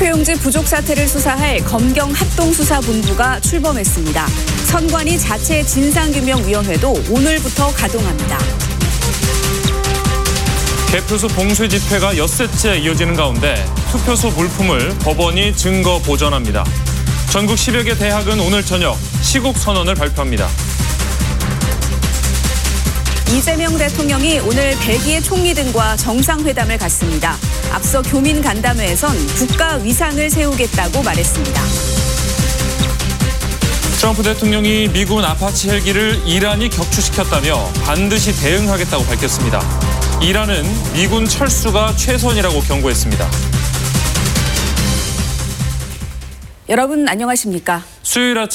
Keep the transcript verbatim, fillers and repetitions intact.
박태용지 부족 사태를 수사할 검경 합동수사본부가 출범했습니다. 선관위 자체 진상규명위원회도 오늘부터 가동합니다. 개표소 봉쇄 집회가 엿새째 이어지는 가운데 투표소 물품을 법원이 증거 보전합니다. 전국 십여 개 대학은 오늘 저녁 시국 선언을 발표합니다. 이재명 대통령이 오늘 벨기에 총리 등과 정상회담을 갖습니다. 앞서 교민 간담회에선 국가 위상을 세우겠다고 말했습니다. 트럼프 대통령이 미군 아파치 헬기를 이란이 격추시켰다며 반드시 대응하겠다고 밝혔습니다. 이란은 미군 철수가 최선이라고 경고했습니다. 여러분 안녕하십니까? 수요일 아침